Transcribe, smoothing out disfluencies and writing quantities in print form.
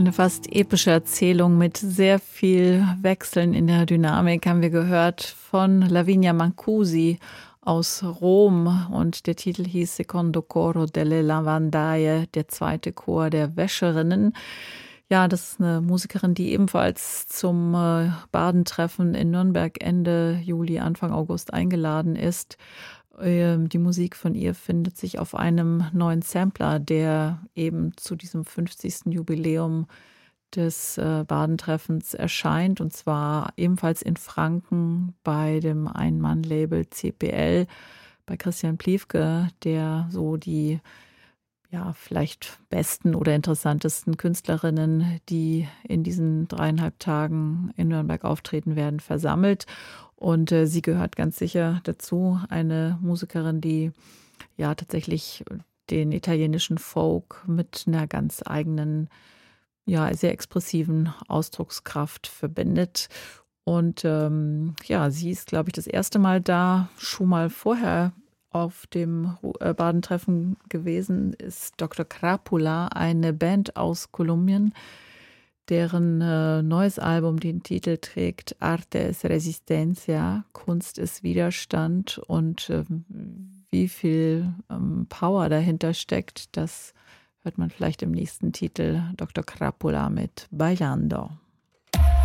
Eine fast epische Erzählung mit sehr viel Wechseln in der Dynamik haben wir gehört von Lavinia Mancusi aus Rom, und der Titel hieß Secondo Coro delle Lavandaie, der zweite Chor der Wäscherinnen. Ja, das ist eine Musikerin, die ebenfalls zum Badentreffen in Nürnberg Ende Juli, Anfang August eingeladen ist. Die Musik von ihr findet sich auf einem neuen Sampler, der eben zu diesem 50. Jubiläum des Badentreffens erscheint, und zwar ebenfalls in Franken bei dem Ein-Mann-Label CPL, bei Christian Pliewke, der so die vielleicht besten oder interessantesten Künstlerinnen, die in diesen 3,5 Tagen in Nürnberg auftreten werden, versammelt. Und sie gehört ganz sicher dazu, eine Musikerin, die ja tatsächlich den italienischen Folk mit einer ganz eigenen, sehr expressiven Ausdruckskraft verbindet. Und sie ist, glaube ich, das erste Mal da. Schon mal vorher auf dem Badentreffen gewesen ist Dr. Crapula, eine Band aus Kolumbien, deren neues Album den Titel trägt Arte es Resistencia, Kunst ist Widerstand. Und wie viel Power dahinter steckt, das hört man vielleicht im nächsten Titel, Dr. Crapula mit Bailando.